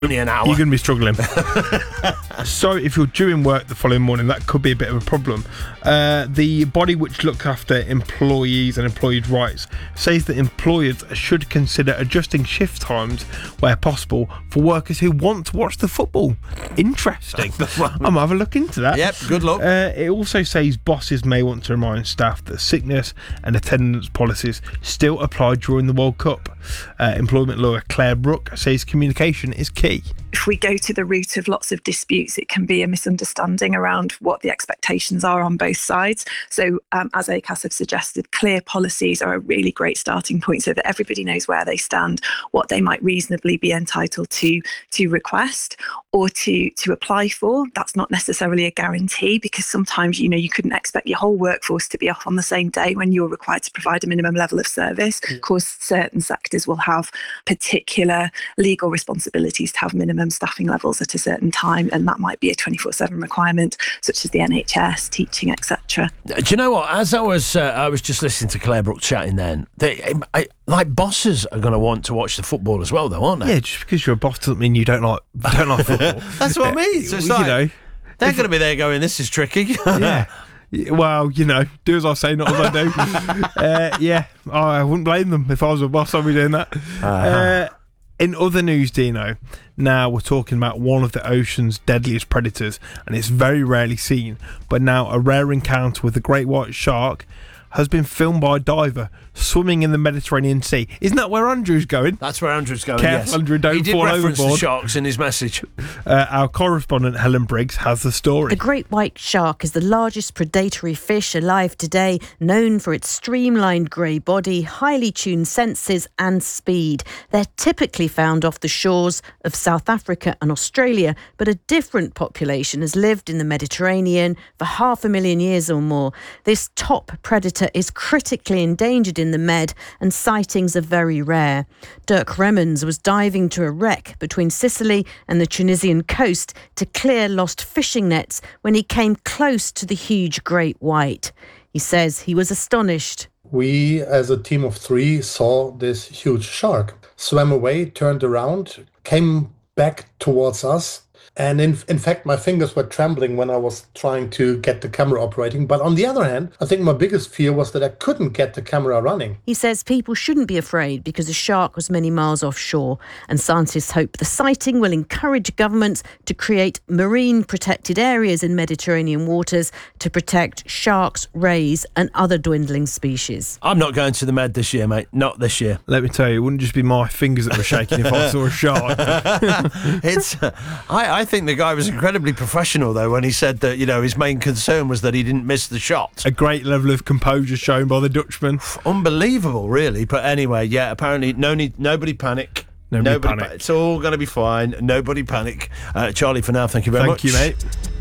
only an hour. You're going to be struggling. So if you're due in work the following morning, that could be a bit of a problem. The body which looks after employees and employees' rights says that employers should consider adjusting shift times where possible for workers who want to watch the football. Interesting. I'm going to have a look into that. Yep, good luck. It also says bosses may want to remind staff that sickness and attendance policies still apply during the World Cup. Employment lawyer Claire Brook says communication is key. If we go to the root of lots of disputes, it can be a misunderstanding around what the expectations are on both sides. So as ACAS have suggested, clear policies are a really great starting point so that everybody knows where they stand, what they might reasonably be entitled to request or to apply for. That's not necessarily a guarantee, because sometimes, you couldn't expect your whole workforce to be off on the same day when you're required to provide a minimum level of service. Of course, certain sectors will have particular legal responsibilities to have minimum staffing levels at a certain time, and that might be a 24/7 requirement, such as the NHS, teaching, etc. Do you know what? As I was just listening to Claire Brook chatting then, bosses are going to want to watch the football as well, though, aren't they? Yeah, just because you're a boss doesn't mean you don't like football. That's what I mean. So it's like, they're going to be there going, this is tricky. Yeah. Well, do as I say, not as I do. I wouldn't blame them. If I was a boss, I'd be doing that. In other news, Dino, now we're talking about one of the ocean's deadliest predators, and it's very rarely seen, but now a rare encounter with the great white shark has been filmed by a diver swimming in the Mediterranean Sea. Isn't that where Andrew's going? That's where Andrew's going, Careful, yes. Andrew, don't fall overboard. He did reference the sharks in his message. Our correspondent, Helen Briggs, has the story. The great white shark is the largest predatory fish alive today, known for its streamlined grey body, highly tuned senses and speed. They're typically found off the shores of South Africa and Australia, but a different population has lived in the Mediterranean for 500,000 years or more. This top predator is critically endangered in the Med, and sightings are very rare. Dirk Remmens was diving to a wreck between Sicily and the Tunisian coast to clear lost fishing nets when he came close to the huge great white. He says he was astonished. We, as a team of 3, saw this huge shark, swam away, turned around, came back towards us. And in fact, my fingers were trembling when I was trying to get the camera operating. But on the other hand, I think my biggest fear was that I couldn't get the camera running. He says people shouldn't be afraid because the shark was many miles offshore. And scientists hope the sighting will encourage governments to create marine protected areas in Mediterranean waters to protect sharks, rays and other dwindling species. I'm not going to the Med this year, mate. Not this year. Let me tell you, it wouldn't just be my fingers that were shaking if I saw a shark. I think the guy was incredibly professional, though, when he said that, his main concern was that he didn't miss the shot. A great level of composure shown by the Dutchman. Unbelievable, really. But anyway, apparently nobody panic. Nobody panic. It's all going to be fine. Nobody panic. Charlie, for now, thank you very much. Thank you, mate.